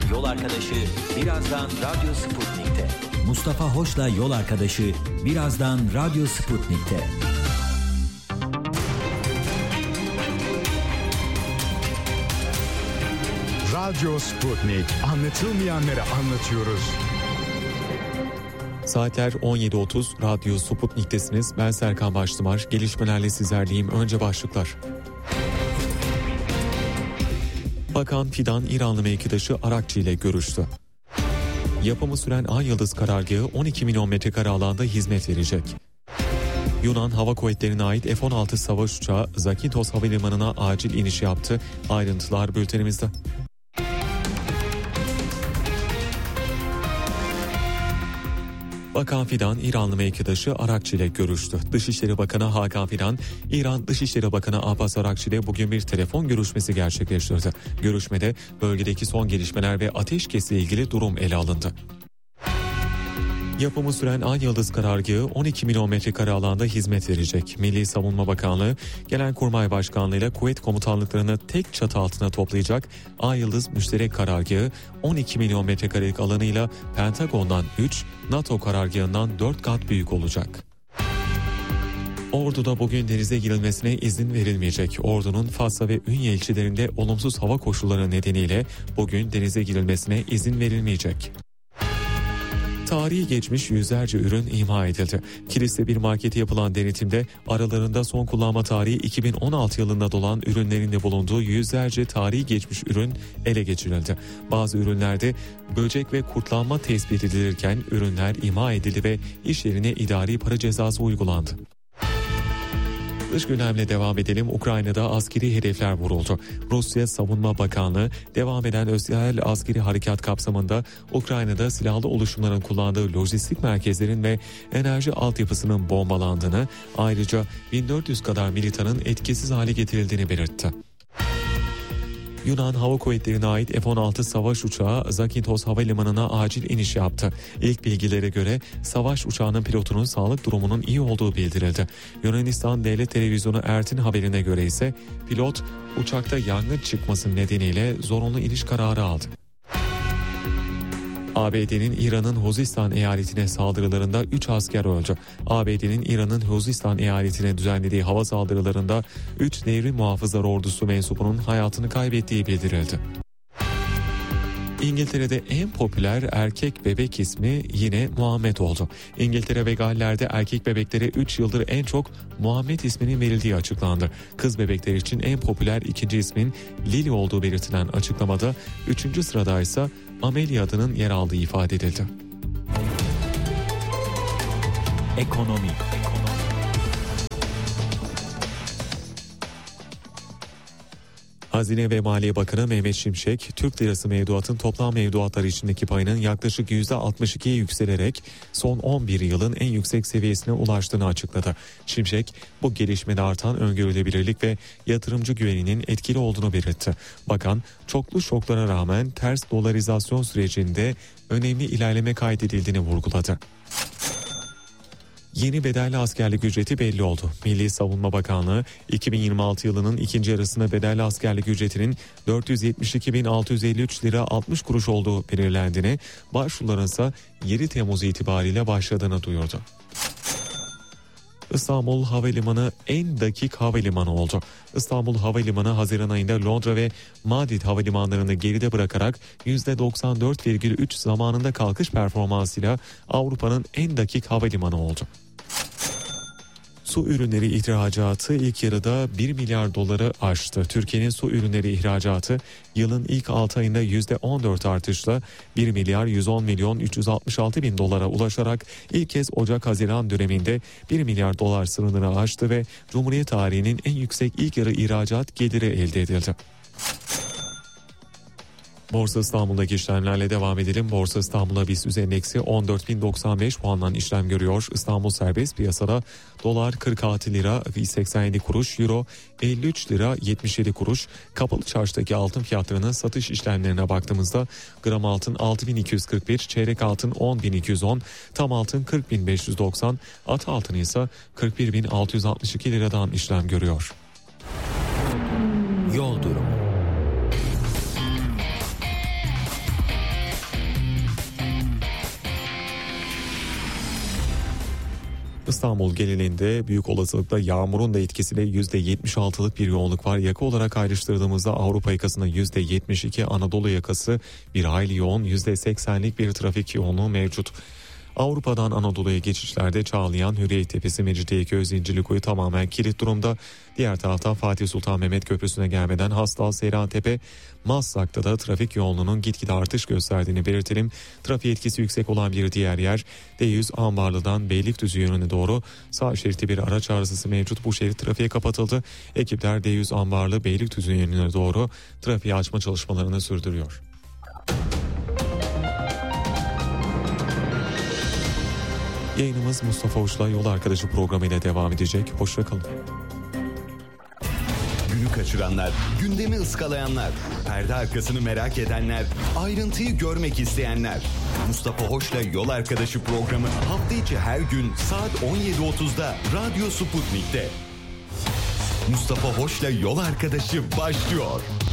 Yol Arkadaşı birazdan Radyo Sputnik'te. Mustafa Hoş'la Yol Arkadaşı birazdan Radyo Sputnik'te. Radyo Sputnik. Anlatılmayanları anlatıyoruz. Saatler 17.30, Radyo Sputnik'tesiniz. Ben Serkan Baştımar. Gelişmelerle sizlerleyim. Önce başlıklar. Bakan Fidan, İranlı mevkidaşı Arakçı ile görüştü. Yapımı süren Ay Yıldız karargahı 12 milyon metrekare alanda hizmet verecek. Yunan Hava Kuvvetleri'ne ait F-16 savaş uçağı Zakynthos Havalimanı'na acil iniş yaptı. Ayrıntılar bültenimizde. Bakan Fidan, İranlı mevkidaşı Arakçı ile görüştü. Dışişleri Bakanı Hakan Fidan, İran Dışişleri Bakanı Abbas Arakçı ile bugün bir telefon görüşmesi gerçekleştirdi. Görüşmede bölgedeki son gelişmeler ve ateşkesle ilgili durum ele alındı. Yapımı süren Ay Yıldız karargahı 12 milyon metrekare alanda hizmet verecek. Milli Savunma Bakanlığı, Genelkurmay Başkanlığı ile kuvvet komutanlıklarını tek çatı altına toplayacak Ay Yıldız müşterek karargahı 12 milyon metrekarelik alanıyla Pentagon'dan 3, NATO karargahından 4 kat büyük olacak. Ordu'da bugün denize girilmesine izin verilmeyecek. Ordu'nun Fatsa ve Ünye ilçelerinde olumsuz hava koşulları nedeniyle bugün denize girilmesine izin verilmeyecek. Tarihi geçmiş yüzlerce ürün imha edildi. Kilis'te bir markete yapılan denetimde aralarında son kullanma tarihi 2016 yılında dolan ürünlerin de bulunduğu yüzlerce tarihi geçmiş ürün ele geçirildi. Bazı ürünlerde böcek ve kurtlanma tespit edilirken ürünler imha edildi ve iş yerine idari para cezası uygulandı. Dış gündemle devam edelim. Ukrayna'da askeri hedefler vuruldu. Rusya Savunma Bakanlığı devam eden özel askeri harekat kapsamında Ukrayna'da silahlı oluşumların kullandığı lojistik merkezlerin ve enerji altyapısının bombalandığını, ayrıca 1400 kadar militanın etkisiz hale getirildiğini belirtti. Yunan Hava Kuvvetleri'ne ait F-16 savaş uçağı Zakynthos Havalimanı'na acil iniş yaptı. İlk bilgilere göre savaş uçağının pilotunun sağlık durumunun iyi olduğu bildirildi. Yunanistan Devlet Televizyonu Ertin haberine göre ise pilot uçakta yangın çıkması nedeniyle zorunlu iniş kararı aldı. ABD'nin İran'ın Huzistan eyaletine saldırılarında 3 asker öldü. ABD'nin İran'ın Huzistan eyaletine düzenlediği hava saldırılarında 3 devrim muhafızlar ordusu mensubunun hayatını kaybettiği bildirildi. İngiltere'de en popüler erkek bebek ismi yine Muhammed oldu. İngiltere ve Galler'de erkek bebeklere 3 yıldır en çok Muhammed isminin verildiği açıklandı. Kız bebekler için en popüler ikinci ismin Lily olduğu belirtilen açıklamada 3. sırada ise Amelia adının yer aldığı ifade edildi. Ekonomi. Hazine ve Maliye Bakanı Mehmet Şimşek, Türk lirası mevduatın toplam mevduatları içindeki payının yaklaşık %62'ye yükselerek son 11 yılın en yüksek seviyesine ulaştığını açıkladı. Şimşek, bu gelişmede artan öngörülebilirlik ve yatırımcı güveninin etkili olduğunu belirtti. Bakan, çoklu şoklara rağmen ters dolarizasyon sürecinde önemli ilerleme kaydedildiğini vurguladı. Yeni bedelli askerlik ücreti belli oldu. Milli Savunma Bakanlığı 2026 yılının ikinci yarısında bedelli askerlik ücretinin 472.653 lira 60 kuruş olduğu belirlendiğini, başvuruların ise 7 Temmuz itibariyle başladığını duyurdu. İstanbul Havalimanı en dakik havalimanı oldu. İstanbul Havalimanı Haziran ayında Londra ve Madrid havalimanlarını geride bırakarak %94,3 zamanında kalkış performansıyla Avrupa'nın en dakik havalimanı oldu. Su ürünleri ihracatı ilk yarıda 1 milyar doları aştı. Türkiye'nin su ürünleri ihracatı yılın ilk 6 ayında %14 artışla 1 milyar 110 milyon 366 bin dolara ulaşarak ilk kez Ocak-Haziran döneminde 1 milyar dolar sınırını aştı ve Cumhuriyet tarihinin en yüksek ilk yarı ihracat geliri elde edildi. Borsa İstanbul'daki işlemlerle devam edelim. Borsa İstanbul'a BIST endeksi 14.095 puandan işlem görüyor. İstanbul serbest piyasada dolar 46 lira 87 kuruş, euro 53 lira 77 kuruş. Kapalı çarşıdaki altın fiyatlarının satış işlemlerine baktığımızda gram altın 6.241, çeyrek altın 10.210, tam altın 40.590, at altını ise 41.662 liradan işlem görüyor. Yol durumu. İstanbul genelinde büyük olasılıkla yağmurun da etkisiyle %76'lık bir yoğunluk var. Yaka olarak ayrıştırdığımızda Avrupa yakasında %72, Anadolu yakası bir hayli yoğun, %80'lik bir trafik yoğunluğu mevcut. Avrupa'dan Anadolu'ya geçişlerde Çağlayan, Hürriyet Tepesi, Mecidiyeköy, Zincirlikuyu tamamen kilit durumda. Diğer taraftan Fatih Sultan Mehmet Köprüsü'ne gelmeden Hastal, Seyrantepe, Maslak'ta da trafik yoğunluğunun gitgide artış gösterdiğini belirtelim. Trafik etkisi yüksek olan bir diğer yer D100 Ambarlı'dan Beylikdüzü yönüne doğru sağ şeritte bir araç arızası mevcut. Bu şerit trafiğe kapatıldı. Ekipler D100 Ambarlı Beylikdüzü yönüne doğru trafiği açma çalışmalarını sürdürüyor. Yayınımız Mustafa Uç'la Yol Arkadaşı programıyla devam edecek. Hoşça kalın. Günü kaçıranlar, gündemi ıskalayanlar, perde arkasını merak edenler, ayrıntıyı görmek isteyenler. Mustafa Hoş'la Yol Arkadaşı programı hafta içi her gün saat 17.30'da Radyo Sputnik'te. Mustafa Hoş'la Yol Arkadaşı başlıyor.